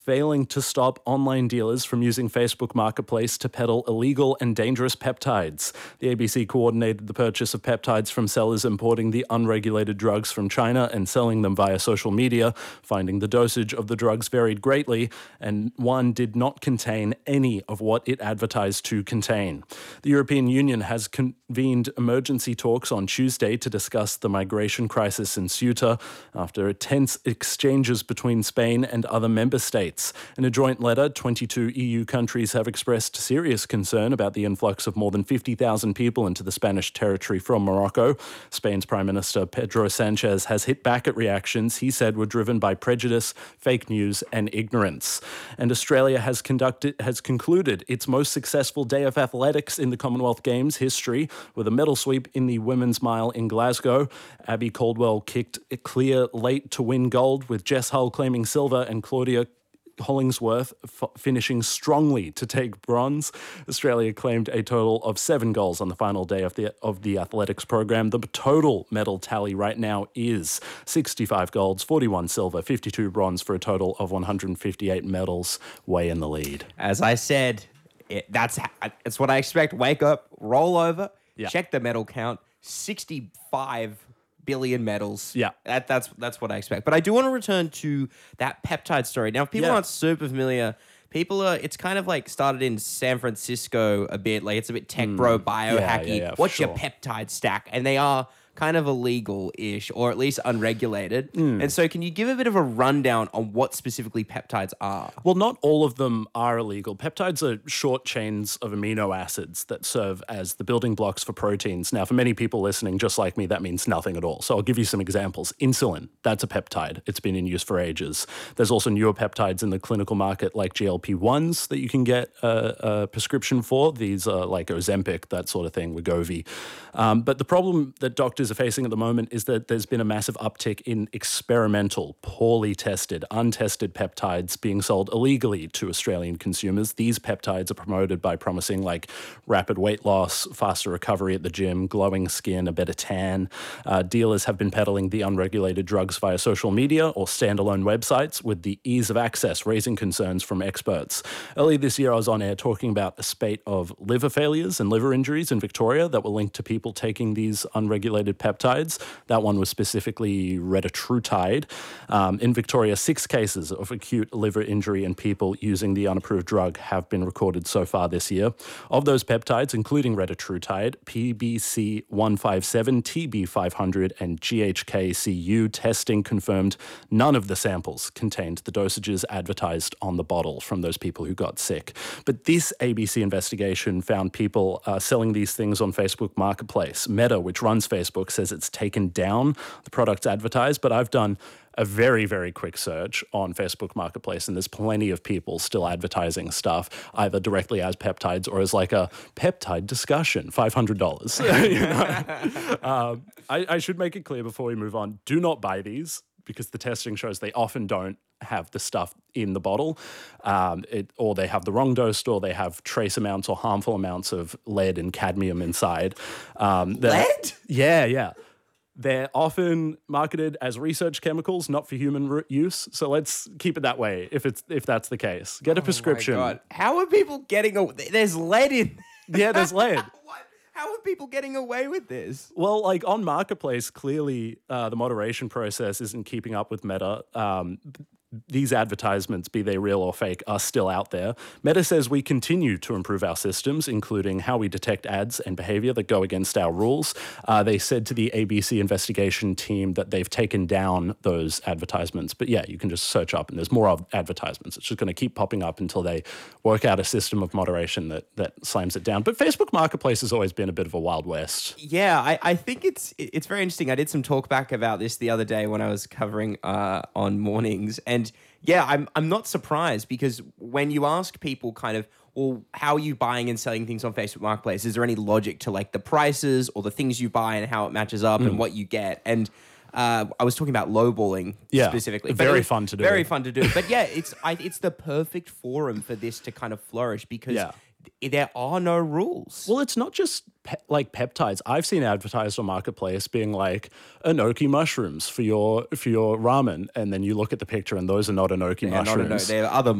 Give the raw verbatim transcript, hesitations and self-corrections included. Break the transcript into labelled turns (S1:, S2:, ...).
S1: failing to stop online dealers from using Facebook Marketplace to peddle illegal and dangerous peptides. The A B C coordinated the purchase of peptides from sellers importing the unregulated drugs from China and selling them via social media, finding the dosage of the drugs varied greatly, and one did not contain any of what it advertised to contain. The European Union has convened emergency talks on Tuesday to discuss the migration crisis in Ceuta after tense exchanges between Spain and other member states. In a joint letter, twenty-two E U countries have expressed serious concern about the influx of more than fifty thousand people into the Spanish territory from Morocco. Spain's Prime Minister Pedro Sanchez has hit back at reactions he said were driven by prejudice, fake news and ignorance. And Australia has conducted has concluded its most successful day of athletics in the Commonwealth Games history with a medal sweep in the women's mile in Glasgow. Abby Caldwell kicked it clear late to win gold, with Jess Hull claiming silver and Claudia Hollingsworth f- finishing strongly to take bronze. Australia claimed a total of seven goals on the final day of the of the athletics program. The total medal tally right now is sixty-five golds, forty-one silver, fifty-two bronze, for a total of one hundred fifty-eight medals, way in the lead.
S2: As I said, it, that's it's what I expect. Wake up, roll over,
S1: yeah.
S2: check the medal count, sixty-five billion medals.
S1: Yeah.
S2: That, that's that's what I expect. But I do want to return to that peptide story. Now, if people
S1: yeah.
S2: aren't super familiar, people are, it's kind of like started in San Francisco a bit. Like, it's a bit tech bro, biohacky.
S1: Yeah, yeah, yeah,
S2: What's
S1: sure.
S2: your peptide stack? And they are kind of illegal-ish, or at least unregulated.
S1: Mm.
S2: And so can you give a bit of a rundown on what specifically peptides are?
S1: Well, not all of them are illegal. Peptides are short chains of amino acids that serve as the building blocks for proteins. Now, for many people listening, just like me, that means nothing at all. So I'll give you some examples. Insulin, that's a peptide. It's been in use for ages. There's also newer peptides in the clinical market like G L P ones that you can get a, a prescription for. These are like Ozempic, that sort of thing, Wegovy. Um, but the problem that doctors are facing at the moment is that there's been a massive uptick in experimental, poorly tested, untested peptides being sold illegally to Australian consumers. These peptides are promoted by promising like rapid weight loss, faster recovery at the gym, glowing skin, a better tan. Uh, dealers have been peddling the unregulated drugs via social media or standalone websites with the ease of access, raising concerns from experts. Earlier this year, I was on air talking about a spate of liver failures and liver injuries in Victoria that were linked to people taking these unregulated peptides. That one was specifically retatrutide. Um, in Victoria, six cases of acute liver injury in people using the unapproved drug have been recorded so far this year. Of those peptides, including retatrutide, P B C one fifty-seven, T B five hundred, and G H K C U testing confirmed none of the samples contained the dosages advertised on the bottle from those people who got sick. But this A B C investigation found people uh, selling these things on Facebook Marketplace. Meta, which runs Facebook, says it's taken down the products advertised, but I've done a very, very quick search on Facebook Marketplace, and there's plenty of people still advertising stuff, either directly as peptides or as like a peptide discussion, five hundred dollars. you know? um, I, I should make it clear before we move on, do not buy these, because the testing shows they often don't have the stuff in the bottle, um, it, or they have the wrong dose, or they have trace amounts or harmful amounts of lead and cadmium inside. Um,
S2: Lead?
S1: Yeah, yeah. They're often marketed as research chemicals, not for human re- use. So let's keep it that way if it's if that's the case. Get a prescription.
S2: Oh my God. How are people getting away? There's lead in.
S1: Yeah, there's lead.
S2: What? How are people getting away with this?
S1: Well, like on Marketplace, clearly uh, the moderation process isn't keeping up with Meta. Um, these advertisements, be they real or fake, are still out there. Meta says we continue to improve our systems, including how we detect ads and behavior that go against our rules. Uh, they said to the A B C investigation team that they've taken down those advertisements. But yeah, you can just search up and there's more advertisements. It's just going to keep popping up until they work out a system of moderation that that slams it down. But Facebook Marketplace has always been a bit of a Wild West.
S2: Yeah, I, I think it's it's very interesting. I did some talk back about this the other day when I was covering uh, on mornings. And yeah, I'm I'm not surprised, because when you ask people kind of, well, how are you buying and selling things on Facebook Marketplace? Is there any logic to like the prices or the things you buy and how it matches up mm. and what you get? And uh, I was talking about lowballing
S1: yeah,
S2: specifically.
S1: Very
S2: was,
S1: fun to do.
S2: Very fun to do. But yeah, it's I, it's the perfect forum for this to kind of flourish, because
S1: yeah.
S2: there are no rules.
S1: Well, it's not just pe- like peptides. I've seen advertised on Marketplace being like enoki mushrooms for your for your ramen, and then you look at the picture and those are not enoki
S2: Yeah, not a no,
S1: mushrooms.
S2: there are other